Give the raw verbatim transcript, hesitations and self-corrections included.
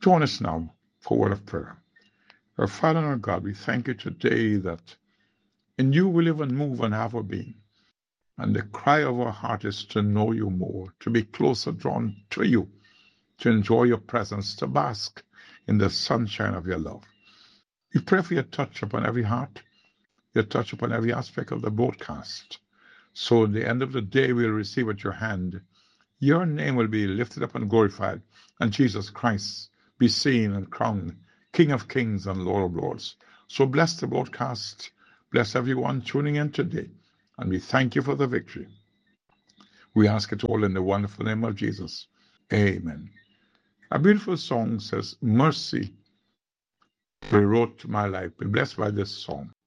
Join us now for a word of prayer. Our Father and our God, we thank you today that in you we live and move and have our being. And the cry of our heart is to know you more, to be closer drawn to you, to enjoy your presence, to bask in the sunshine of your love. We pray for your touch upon every heart, your touch upon every aspect of the broadcast. So at the end of the day, we'll receive at your hand. Your name will be lifted up and glorified, and Jesus Christ be seen and crowned King of kings and Lord of lords. So bless the broadcast. Bless everyone tuning in today. And we thank you for the victory. We ask it all in the wonderful name of Jesus. Amen. A beautiful song says, Mercy rewrote my life. Be blessed by this song.